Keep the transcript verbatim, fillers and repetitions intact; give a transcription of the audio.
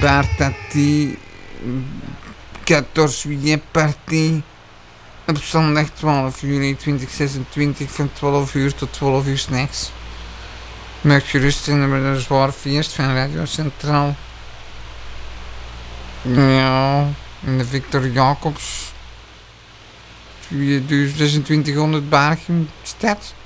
Bartati, veertien juli party. Op zondag twaalf juli tweeduizend zesentwintig van twaalf uur tot twaalf uur 's nachts. Merk gerust in met een zwaar feest van Radio Centraal. Ja, in de Victor Jacobs. zesentwintighonderd Bergen stad.